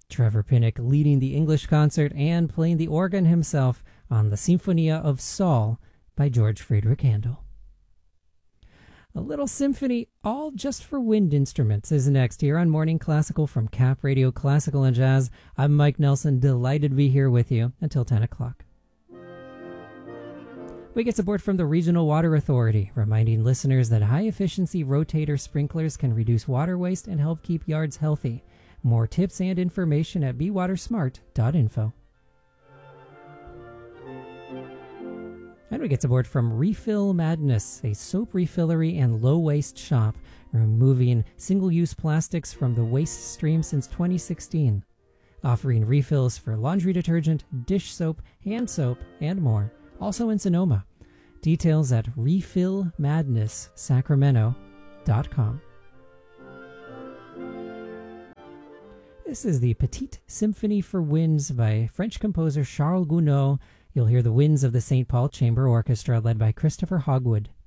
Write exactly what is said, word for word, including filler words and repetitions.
Trevor Pinnock leading the English concert and playing the organ himself on the Sinfonia of Sol by George Friedrich Handel. A little symphony all just for wind instruments is next here on Morning Classical from Cap Radio Classical and Jazz. I'm Mike Nelson, delighted to be here with you until ten o'clock. We get support from the Regional Water Authority, reminding listeners that high-efficiency rotator sprinklers can reduce water waste and help keep yards healthy. More tips and information at be water smart dot info. And we get support from Refill Madness, a soap refillery and low-waste shop, removing single-use plastics from the waste stream since twenty sixteen. Offering refills for laundry detergent, dish soap, hand soap, and more. Also in Sonoma. Details at refill madness sacramento dot com. This is the Petite Symphony for Winds by French composer Charles Gounod. You'll hear the winds of the Saint Paul Chamber Orchestra led by Christopher Hogwood.